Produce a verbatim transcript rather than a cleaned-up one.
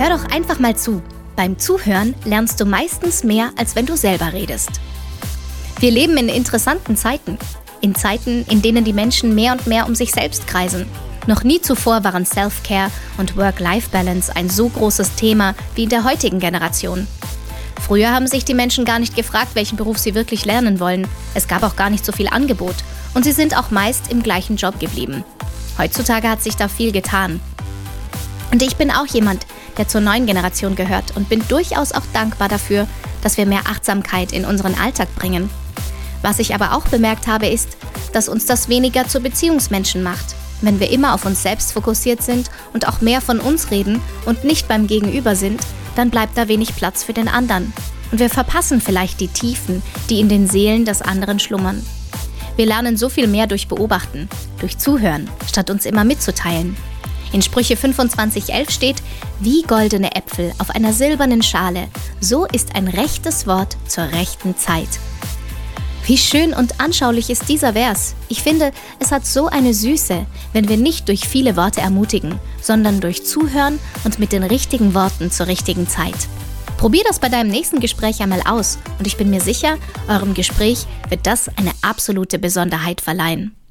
Hör doch einfach mal zu. Beim Zuhören lernst du meistens mehr, als wenn du selber redest. Wir leben in interessanten Zeiten. In Zeiten, in denen die Menschen mehr und mehr um sich selbst kreisen. Noch nie zuvor waren Self-Care und Work-Life-Balance ein so großes Thema wie in der heutigen Generation. Früher haben sich die Menschen gar nicht gefragt, welchen Beruf sie wirklich lernen wollen. Es gab auch gar nicht so viel Angebot. Und sie sind auch meist im gleichen Job geblieben. Heutzutage hat sich da viel getan. Und ich bin auch jemand, der zur neuen Generation gehört und bin durchaus auch dankbar dafür, dass wir mehr Achtsamkeit in unseren Alltag bringen. Was ich aber auch bemerkt habe, ist, dass uns das weniger zu Beziehungsmenschen macht. Wenn wir immer auf uns selbst fokussiert sind und auch mehr von uns reden und nicht beim Gegenüber sind, dann bleibt da wenig Platz für den anderen. Und wir verpassen vielleicht die Tiefen, die in den Seelen des anderen schlummern. Wir lernen so viel mehr durch Beobachten, durch Zuhören, statt uns immer mitzuteilen. In Sprüche fünfundzwanzig elf steht, wie goldene Äpfel auf einer silbernen Schale, so ist ein rechtes Wort zur rechten Zeit. Wie schön und anschaulich ist dieser Vers. Ich finde, es hat so eine Süße, wenn wir nicht durch viele Worte ermutigen, sondern durch Zuhören und mit den richtigen Worten zur richtigen Zeit. Probier das bei deinem nächsten Gespräch einmal aus und ich bin mir sicher, eurem Gespräch wird das eine absolute Besonderheit verleihen.